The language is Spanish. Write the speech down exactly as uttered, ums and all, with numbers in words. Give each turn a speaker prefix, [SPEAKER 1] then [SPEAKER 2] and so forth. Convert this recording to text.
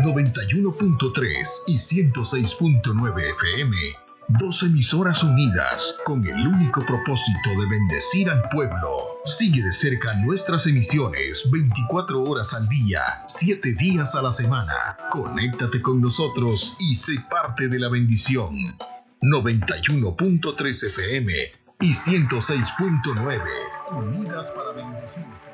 [SPEAKER 1] noventa y uno punto tres y ciento seis punto nueve F M. Dos emisoras unidas con el único propósito de bendecir al pueblo. Sigue de cerca nuestras emisiones veinticuatro horas al día, siete días a la semana. Conéctate con nosotros y sé parte de la bendición. noventa y uno punto tres F M y ciento seis punto nueve. Unidas para bendecir.